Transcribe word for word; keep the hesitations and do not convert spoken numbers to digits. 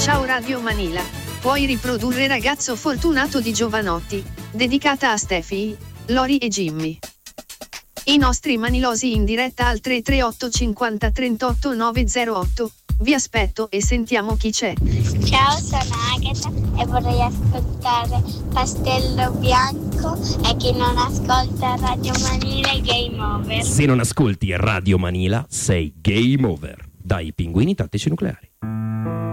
Ciao Radio Manila. Puoi riprodurre Ragazzo Fortunato di Giovanotti, dedicata a Steffi, Lori e Jimmy. I nostri manilosi in diretta al tre tre otto cinquanta trentotto novecentotto. Vi aspetto e sentiamo chi c'è. Ciao, sono Agatha e vorrei ascoltare Pastello Bianco, e chi non ascolta Radio Manila è game over. Se non ascolti Radio Manila sei game over. Dai pinguini tattici nucleari.